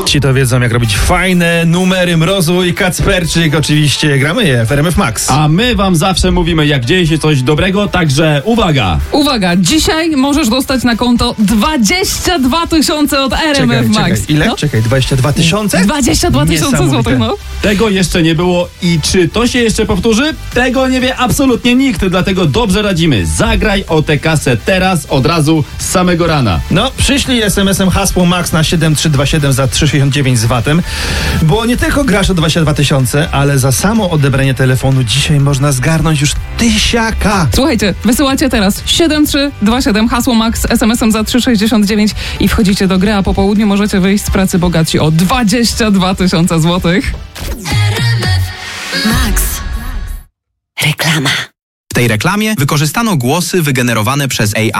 Ci to wiedzą, jak robić fajne numery. Mrozu i Kacperczyk. Oczywiście gramy je w RMF Max. A my wam zawsze mówimy, jak dzieje się coś dobrego, także uwaga! Uwaga, dzisiaj możesz dostać na konto 22 000 od RMF Max. Czekaj, ile? No? Czekaj, 22 000? 22 000 Niesamowite. złotych, no. Tego jeszcze nie było i czy to się jeszcze powtórzy? Tego nie wie absolutnie nikt, dlatego dobrze radzimy. Zagraj o tę kasę teraz, od razu, z samego rana. No, przyślij SMS-em hasło MAX na 7327 za 3,69 z VAT-em, bo nie tylko grasz o 22 000, ale za samo odebranie telefonu dzisiaj można zgarnąć już 1000. Słuchajcie, wysyłacie teraz 7327 hasło MAX SMS-em za 3,69 i wchodzicie do gry, a po południu możecie wyjść z pracy bogaci o 22 000 złotych. Max. Reklama. W tej reklamie wykorzystano głosy wygenerowane przez AI.